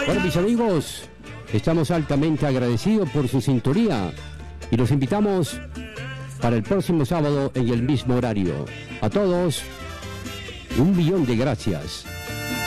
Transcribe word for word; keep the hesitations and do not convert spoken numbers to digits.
Bueno, mis amigos, estamos altamente agradecidos por su sintonía y los invitamos para el próximo sábado en el mismo horario. A todos, un millón de gracias.